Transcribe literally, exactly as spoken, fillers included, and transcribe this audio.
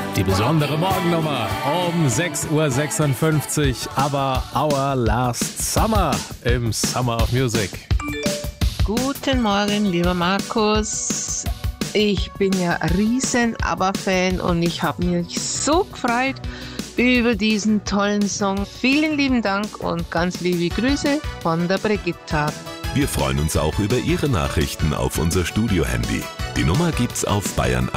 Die besondere Morgennummer um sechs Uhr sechsundfünfzig, aber Our Last Summer im Summer of Music. Guten Morgen, lieber Markus. Ich bin ja riesen ABBA-Fan und ich habe mich so gefreut über diesen tollen Song. Vielen lieben Dank und ganz liebe Grüße von der Brigitta. Wir freuen uns auch über Ihre Nachrichten auf unser Studio-Handy. Die Nummer gibt's auf bayern